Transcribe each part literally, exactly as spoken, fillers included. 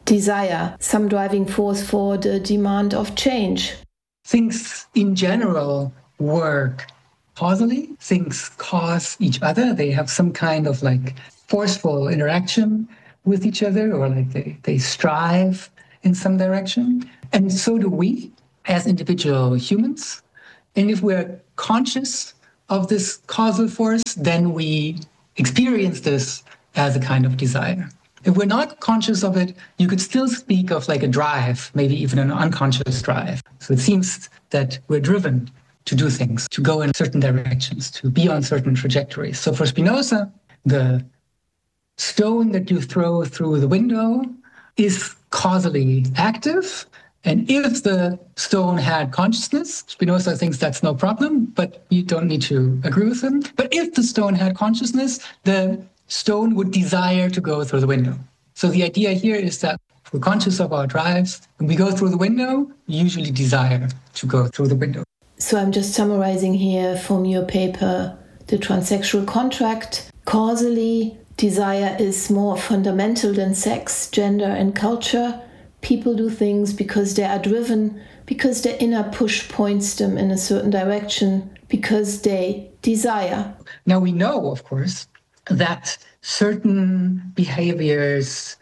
desire, some driving force for the demand of change. Things in general work causally. Things cause each other. They have some kind of like forceful interaction with each other, or like they, they strive in some direction. And so do we as individual humans. And if we're conscious of this causal force, then we experience this as a kind of desire. If we're not conscious of it, you could still speak of like a drive, maybe even an unconscious drive. So it seems that we're driven to do things, to go in certain directions, to be on certain trajectories. So for Spinoza, the stone that you throw through the window is causally active. And if the stone had consciousness, Spinoza thinks that's no problem, but you don't need to agree with him. But if the stone had consciousness, the stone would desire to go through the window. So the idea here is that we're conscious of our drives. When we go through the window, we usually desire to go through the window. So I'm just summarizing here from your paper, The Transsexual Contract. Causally, desire is more fundamental than sex, gender, and culture. People do things because they are driven, because their inner push points them in a certain direction, because they desire. Now we know, of course, that certain behaviors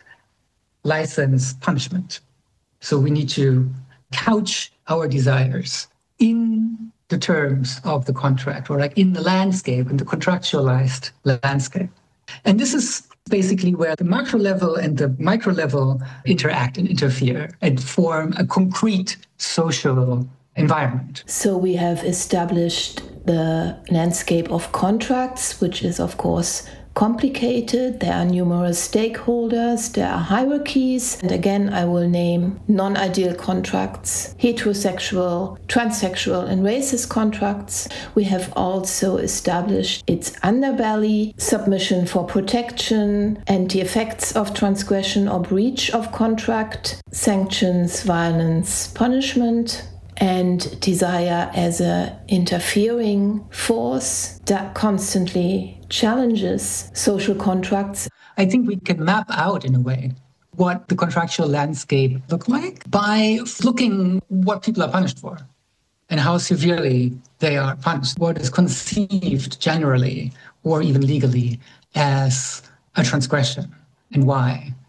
license punishment. So we need to couch our desires in the terms of the contract, or like in the landscape, in the contractualized landscape. And this is basically where the macro level and the micro level interact and interfere and form a concrete social environment. So we have established the landscape of contracts, which is, of course, complicated. There are numerous stakeholders, there are hierarchies. And again, I will name non-ideal contracts, heterosexual, transsexual, and racist contracts. We have also established its underbelly, submission for protection, and the effects of transgression or breach of contract, sanctions, violence, punishment, and desire as an interfering force that constantly challenges social contracts. I think we can map out, in a way, what the contractual landscape look like by looking what people are punished for and how severely they are punished. What is conceived generally or even legally as a transgression and why.